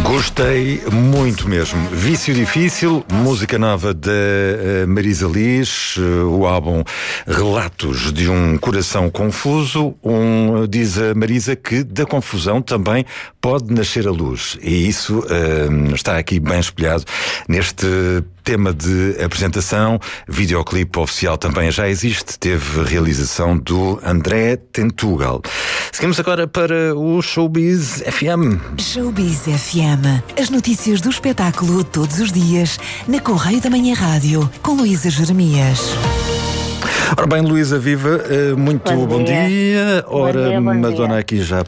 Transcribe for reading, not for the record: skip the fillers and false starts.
Gostei muito mesmo. Vício Difícil, música nova da Marisa Liz, o álbum Relatos de um Coração Confuso. Diz a Marisa que da confusão também pode nascer a luz. E isso está aqui bem espelhado neste tema de apresentação. Videoclipe oficial também já existe, teve realização do André Tentugal. Seguimos agora para o Showbiz FM. Showbiz FM. As notícias do espetáculo todos os dias na Correio da Manhã Rádio, com Luísa Jeremias. Ora bem, Luísa, viva, muito bom dia. Ora, Bom dia. Madonna aqui já